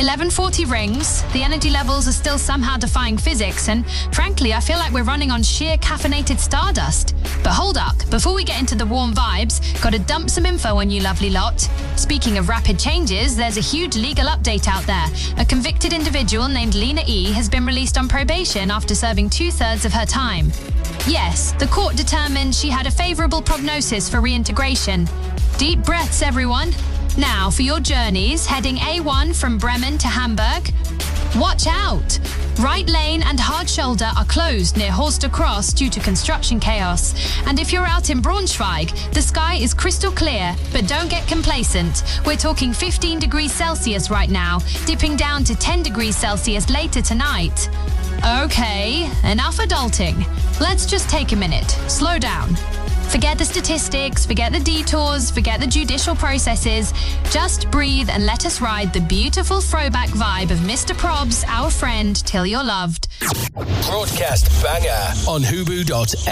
11:40 rings, the energy levels are still somehow defying physics, and frankly, I feel like we're running on sheer caffeinated stardust. But hold up, before we get into the warm vibes, gotta dump some info on you lovely lot. Speaking of rapid changes, there's a huge legal update out there. A convicted individual named Lena E. has been released on probation after serving 2/3 of her time. Yes, the court determined she had a favourable prognosis for reintegration. Deep breaths, everyone. Now, for your journeys, heading A1 from Bremen to Hamburg, watch out! Right lane and hard shoulder are closed near Horster Cross due to construction chaos. And if you're out in Braunschweig, the sky is crystal clear, but don't get complacent. We're talking 15 degrees Celsius right now, dipping down to 10 degrees Celsius later tonight. Okay, enough adulting. Let's just take a minute. Slow down. Forget the statistics, forget the detours, forget the judicial processes. Just breathe and let us ride the beautiful throwback vibe of Mr. Probs, our friend, till you're loved. Broadcast banger on Hubu.fm.